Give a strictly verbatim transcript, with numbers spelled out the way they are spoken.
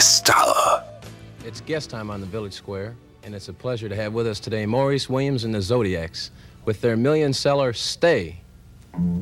Star. It's guest time on the Village Square, and it's a pleasure to have with us today Maurice Williams and the Zodiacs with their million-seller Stay.